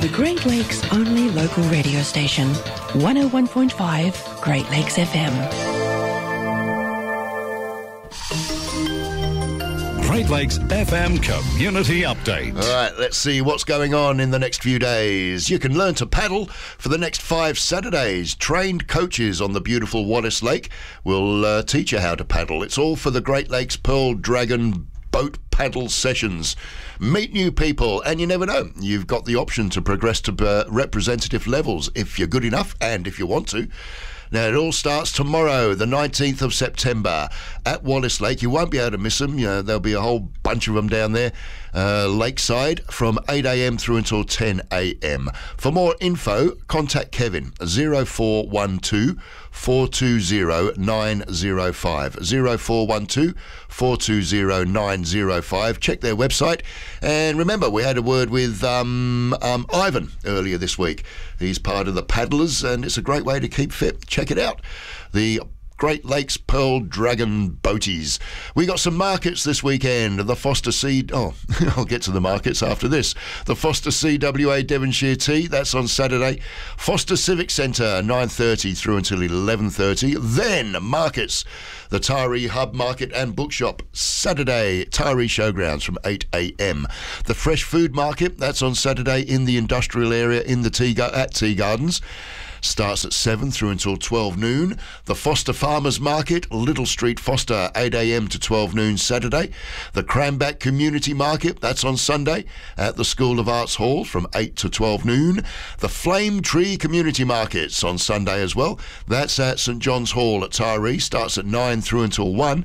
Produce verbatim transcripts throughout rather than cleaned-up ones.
the Great Lakes only local radio station, one oh one point five Great Lakes F M. Great Lakes F M Community Update. All right, let's see what's going on in the next few days. You can learn to paddle for the next five Saturdays. Trained coaches on the beautiful Wallace Lake will uh, teach you how to paddle. It's all for the Great Lakes Pearl Dragon boat paddle sessions. Meet new people, and you never know, you've got the option to progress to uh, representative levels if you're good enough and if you want to. Now, it all starts tomorrow, the nineteenth of September, at Wallace Lake. You won't be able to miss them. You know, there'll be a whole bunch of them down there, uh, lakeside, from eight a.m. through until ten a.m. For more info, contact Kevin, zero four one two, four two zero, nine zero five, zero four one two, four two zero, nine zero five. Check their website. And remember, we had a word with um, um, Ivan earlier this week. He's part of the paddlers, and it's a great way to keep fit. Check it out. The Great Lakes Pearl Dragon Boaties. We got some markets this weekend. The Foster C... Oh, I'll get to the markets after this. The Foster C W A Devonshire Tea, that's on Saturday. Foster Civic Centre, nine thirty through until eleven thirty. Then markets. The Taree Hub Market and Bookshop, Saturday, Taree Showgrounds from eight a.m. The Fresh Food Market, that's on Saturday in the industrial area in the tea gar- at Tea Gardens. Starts at seven through until twelve noon. The Foster Farmers Market, Little Street, Foster, eight a.m. to twelve noon Saturday. The Cranback Community Market, that's on Sunday at the School of Arts Hall from eight to twelve noon. The Flame Tree Community Markets on Sunday as well. That's at St John's Hall at Taree. Starts at nine through until one.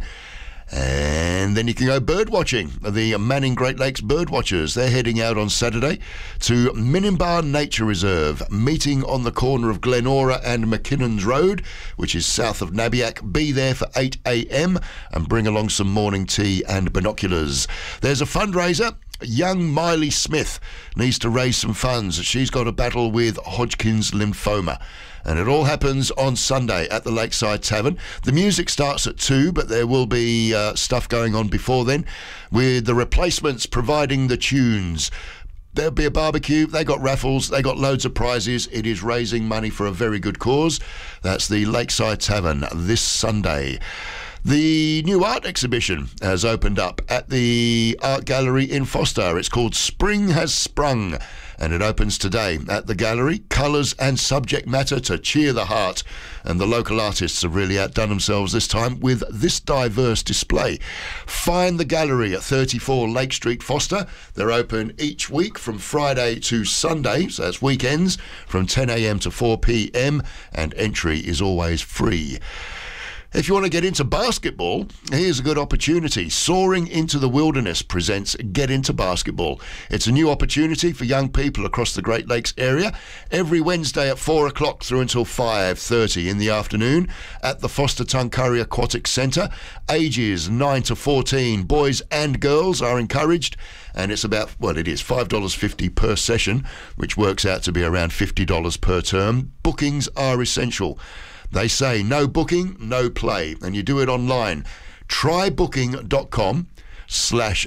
And then you can go bird watching. The Manning Great Lakes bird watchers, they're heading out on Saturday to Minimbar Nature Reserve, meeting on the corner of Glenora and McKinnon's Road, which is south of Nabiac. Be there for eight a.m. and bring along some morning tea and binoculars. There's a fundraiser. Young Miley Smith needs to raise some funds. She's got a battle with Hodgkin's lymphoma. And it all happens on Sunday at the Lakeside Tavern. The music starts at two, but there will be uh, stuff going on before then, with the Replacements providing the tunes. There'll be a barbecue, they got raffles, they got loads of prizes. It is raising money for a very good cause. That's the Lakeside Tavern this Sunday. The new art exhibition has opened up at the Art Gallery in Foster. It's called Spring Has Sprung, and it opens today at the gallery. Colours and subject matter to cheer the heart, and the local artists have really outdone themselves this time with this diverse display. Find the gallery at thirty-four Lake Street, Foster. They're open each week from Friday to Sunday, so that's weekends, from ten a.m. to four p.m, and entry is always free. If you want to get into basketball, here's a good opportunity. Soaring into the Wilderness presents Get Into Basketball. It's a new opportunity for young people across the Great Lakes area every Wednesday at four o'clock through until five thirty in the afternoon at the Foster Tuncurry Aquatic Centre. Ages nine to fourteen, boys and girls are encouraged, and it's about, well, it is five dollars fifty per session, which works out to be around fifty dollars per term. Bookings are essential. They say no booking, no play, and you do it online. trybooking.com slash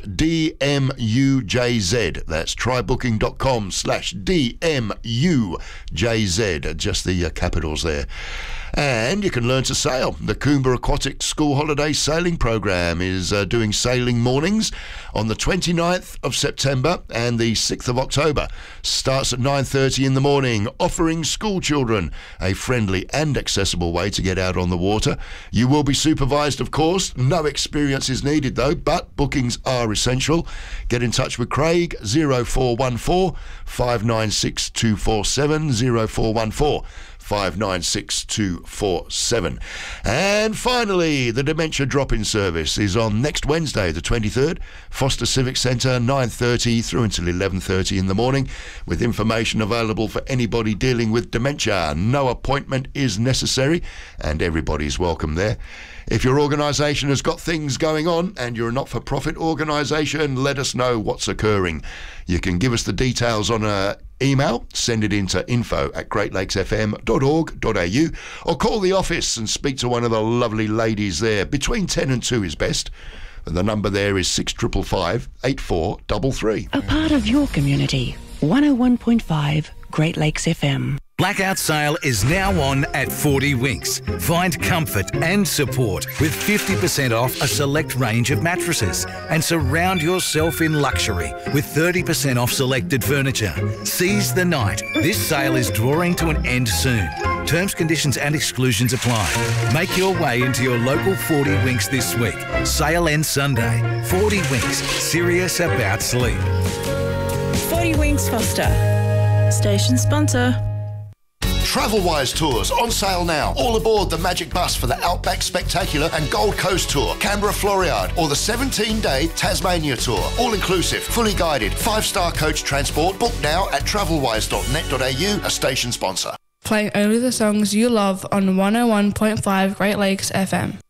DMUJZ. That's trybooking.com slash DMUJZ. Just the uh, capitals there. And you can learn to sail. The Coomba Aquatic School Holiday Sailing Program is uh, doing sailing mornings on the twenty-ninth of September and the sixth of October. Starts at nine thirty in the morning, offering school children a friendly and accessible way to get out on the water. You will be supervised, of course. No experience is needed, though, but bookings are essential. Get in touch with Craig, zero four one four, five nine six two four seven, zero four one four, five nine six two four seven. And finally, the Dementia Drop-In Service is on next Wednesday, the twenty-third, Foster Civic Centre, nine thirty through until eleven thirty in the morning, with information available for anybody dealing with dementia. No appointment is necessary, and everybody's welcome there. If your organisation has got things going on and you're a not-for-profit organisation, let us know what's occurring. You can give us the details on a email, send it into info at great lakes f m dot org dot a u, or call the office and speak to one of the lovely ladies there. Between ten and two is best. And the number there is six five five, eight four three three. A part of your community. one oh one point five Great Lakes F M. Blackout sale is now on at forty Winks. Find comfort and support with fifty percent off a select range of mattresses and surround yourself in luxury with thirty percent off selected furniture. Seize the night. This sale is drawing to an end soon. Terms, conditions and exclusions apply. Make your way into your local forty Winks this week. Sale ends Sunday. forty Winks. Serious about sleep. forty Winks Foster. Station sponsor. Travelwise Tours on sale now. All aboard the Magic Bus for the Outback Spectacular and Gold Coast Tour, Canberra Floriade, or the seventeen-day Tasmania Tour. All inclusive, fully guided, five-star coach transport. Book now at travelwise dot net dot a u, a station sponsor. Playing only the songs you love on one oh one point five Great Lakes F M.